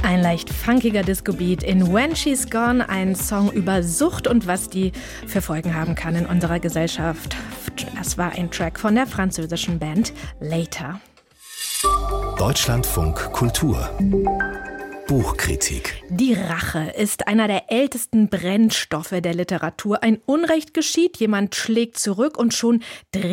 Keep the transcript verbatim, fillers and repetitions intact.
Ein leicht funkiger Disco-Beat in When She's Gone, ein Song über Sucht und was die für Folgen haben kann in unserer Gesellschaft. Das war ein Track von der französischen Band Later. Deutschlandfunk Kultur. Buchkritik. Die Rache ist einer der ältesten Brennstoffe der Literatur. Ein Unrecht geschieht, jemand schlägt zurück und schon dreht